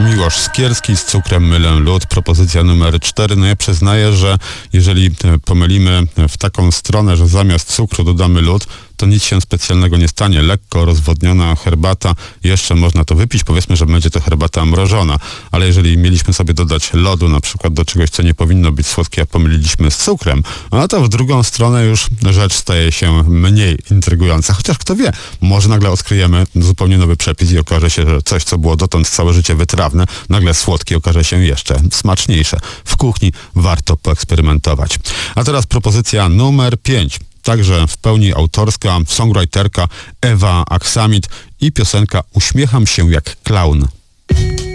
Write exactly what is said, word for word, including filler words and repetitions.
Miłosz Skierski, z cukrem mylę lód, propozycja numer cztery. No ja przyznaję, że jeżeli pomylimy w taką stronę, że zamiast cukru dodamy lód, to nic się specjalnego nie stanie. Lekko rozwodniona herbata, jeszcze można to wypić, powiedzmy, że będzie to herbata mrożona, ale jeżeli mieliśmy sobie dodać lodu na przykład do czegoś, co nie powinno być słodkie, a pomyliliśmy z cukrem, no to w drugą stronę już rzecz staje się mniej intrygująca. Chociaż kto wie, może nagle odkryjemy zupełnie nowy przepis i okaże się, że coś, co było dotąd całe życie wytrawne, nagle słodkie okaże się jeszcze smaczniejsze. W kuchni warto poeksperymentować. A teraz propozycja numer pięć. Także w pełni autorska, songwriterka Ewa Aksamit i piosenka Uśmiecham się jak klaun.